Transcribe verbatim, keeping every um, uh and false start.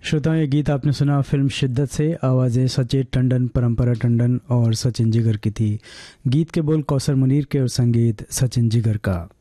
श्रोताओं, ये गीत आपने सुना फिल्म शिद्दत से। आवाज़ें सचेत टंडन, परंपरा टंडन और सचिन जिगर की थी। गीत के बोल कौसर मुनीर के और संगीत सचिन जिगर का।